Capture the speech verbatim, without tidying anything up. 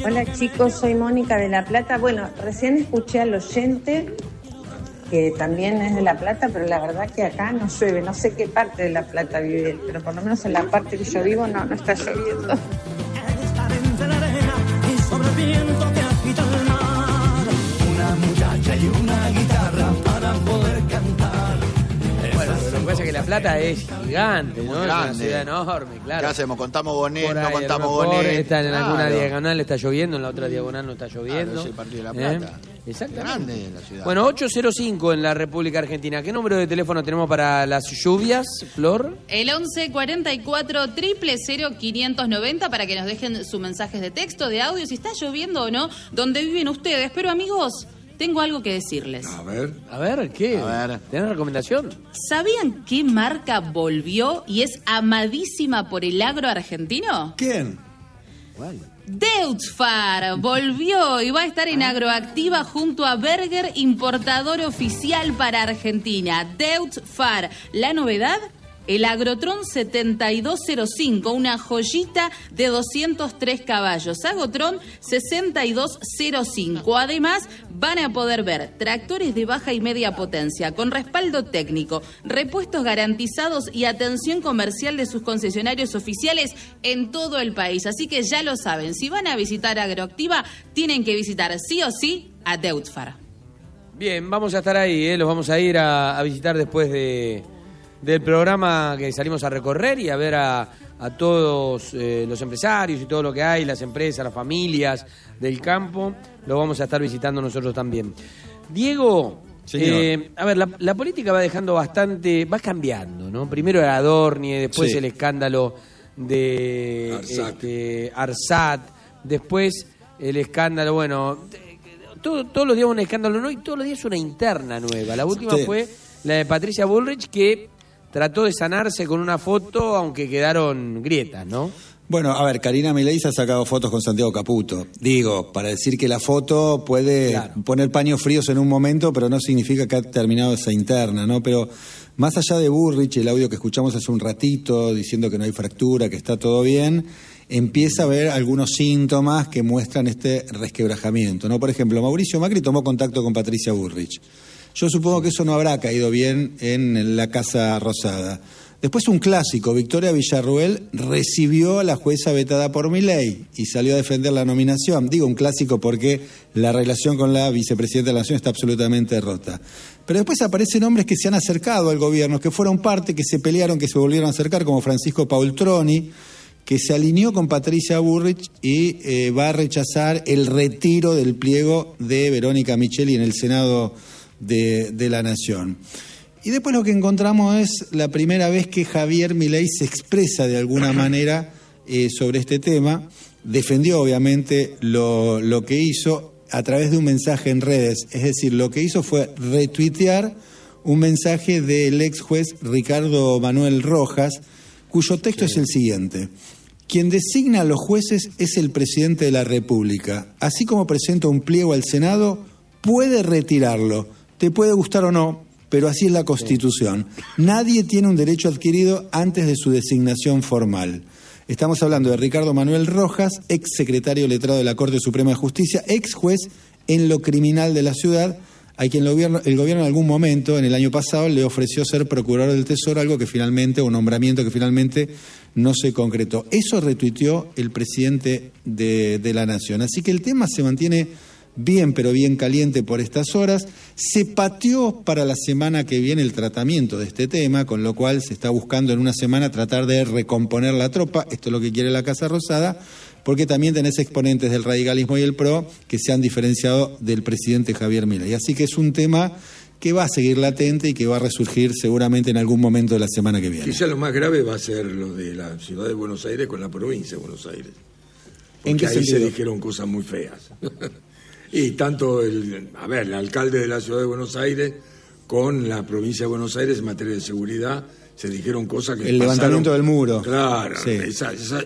Hola chicos, soy Mónica de La Plata. Bueno, recién escuché al oyente que también es de La Plata, pero la verdad que acá no llueve. No sé qué parte de La Plata vive él, pero por lo menos en la parte que yo vivo no, no está lloviendo. Una muchacha y una guitarra para poder cantar. Bueno, lo que pasa es que La Plata es gigante, ¿no? Es una ciudad enorme, claro. ¿Qué hacemos? ¿Contamos Bonet? Por ¿No ahí, contamos a lo mejor Bonet? Está en Claro. alguna diagonal está lloviendo, en la otra diagonal no está lloviendo. Claro, es el Partido de La Plata. ¿Eh? Exactamente. Grande la ciudad. Bueno, ocho cero cinco en la República Argentina. ¿Qué número de teléfono tenemos para las lluvias, Flor? El once cuarenta y cuatro, cero cero cero, quinientos noventa para que nos dejen sus mensajes de texto, de audio, si está lloviendo o no, donde viven ustedes. Pero amigos, tengo algo que decirles. A ver. A ver, ¿qué? A ver. ¿Tenés recomendación? ¿Sabían qué marca volvió y es amadísima por el agro argentino? ¿Quién? ¿Cuál? Deutzfahr volvió y va a estar en Agroactiva junto a Berger, importador oficial para Argentina. Deutzfahr. ¿La novedad? El Agrotron setenta y dos cero cinco, una joyita de doscientos tres caballos. Agrotron sesenta y dos cero cinco. Además, van a poder ver tractores de baja y media potencia con respaldo técnico, repuestos garantizados y atención comercial de sus concesionarios oficiales en todo el país. Así que ya lo saben, si van a visitar Agroactiva, tienen que visitar sí o sí a Deutzfahr. Bien, vamos a estar ahí, ¿eh? Los vamos a ir a, a visitar después de... del programa que salimos a recorrer y a ver a, a todos eh, los empresarios y todo lo que hay, las empresas, las familias del campo, lo vamos a estar visitando nosotros también. Diego, eh, a ver, la, la política va dejando bastante, va cambiando, ¿no? Primero era Adorni, después Sí. el escándalo de Arsat. este, Arsat, después el escándalo, bueno, todo, todos los días un escándalo, ¿no? Y todos los días una interna nueva. La última Sí. fue la de Patricia Bullrich, que trató de sanarse con una foto, aunque quedaron grietas, ¿no? Bueno, a ver, Karina Milei se ha sacado fotos con Santiago Caputo. Digo, para decir que la foto puede Claro. poner paños fríos en un momento, pero no significa que ha terminado esa interna, ¿no? Pero más allá de Bullrich, el audio que escuchamos hace un ratito, diciendo que no hay fractura, que está todo bien, empieza a haber algunos síntomas que muestran este resquebrajamiento, ¿no? Por ejemplo, Mauricio Macri tomó contacto con Patricia Bullrich. Yo supongo que eso no habrá caído bien en la Casa Rosada. Después un clásico, Victoria Villarruel recibió a la jueza vetada por Milei y salió a defender la nominación. Digo un clásico porque la relación con la vicepresidenta de la Nación está absolutamente rota. Pero después aparecen hombres que se han acercado al gobierno, que fueron parte, que se pelearon, que se volvieron a acercar, como Francisco Paultroni, que se alineó con Patricia Bullrich y eh, va a rechazar el retiro del pliego de Verónica Micheli en el Senado De, de la Nación. Y después lo que encontramos es la primera vez que Javier Milei se expresa de alguna manera eh, sobre este tema. Defendió obviamente lo, lo que hizo a través de un mensaje en redes. Es decir, lo que hizo fue retuitear un mensaje del ex juez Ricardo Manuel Rojas, cuyo texto sí. es el siguiente. Quien designa a los jueces es el presidente de la República. Así como presenta un pliego al Senado, puede retirarlo. Te puede gustar o no, pero así es la Constitución. Nadie tiene un derecho adquirido antes de su designación formal. Estamos hablando de Ricardo Manuel Rojas, ex secretario letrado de la Corte Suprema de Justicia, ex juez en lo criminal de la ciudad, a quien el gobierno, el gobierno en algún momento, en el año pasado, le ofreció ser procurador del Tesoro, algo que finalmente, un nombramiento que finalmente no se concretó. Eso retuiteó el presidente de, de la Nación. Así que el tema se mantiene bien, pero bien caliente por estas horas. Se pateó para la semana que viene el tratamiento de este tema, con lo cual se está buscando en una semana tratar de recomponer la tropa. Esto es lo que quiere la Casa Rosada, porque también tenés exponentes del radicalismo y el PRO que se han diferenciado del presidente Javier Milei. Así que es un tema que va a seguir latente y que va a resurgir seguramente en algún momento de la semana que viene. Quizá lo más grave va a ser lo de la ciudad de Buenos Aires con la provincia de Buenos Aires. Porque ¿En qué ahí sentido? se dijeron cosas muy feas. Y tanto el, a ver, el alcalde de la ciudad de Buenos Aires con la provincia de Buenos Aires en materia de seguridad se dijeron cosas que el pasaron, levantamiento del muro. Claro, sí. esa, esa,